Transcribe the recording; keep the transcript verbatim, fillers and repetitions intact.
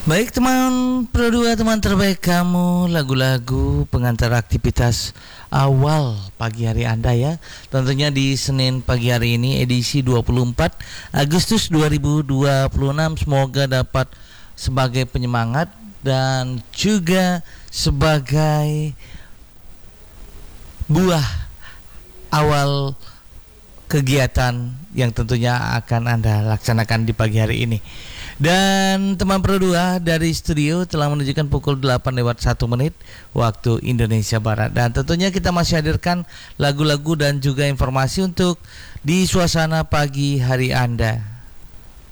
Baik teman Pro dua, teman terbaik kamu, lagu-lagu pengantar aktivitas awal pagi hari Anda ya. Tentunya di Senin pagi hari ini edisi dua puluh empat Agustus dua ribu dua puluh enam. Semoga dapat sebagai penyemangat dan juga sebagai buah awal kegiatan yang tentunya akan Anda laksanakan di pagi hari ini. Dan teman Pro dua dari studio telah menunjukkan pukul delapan lewat satu menit waktu Indonesia Barat. Dan tentunya kita masih hadirkan lagu-lagu dan juga informasi untuk di suasana pagi hari Anda.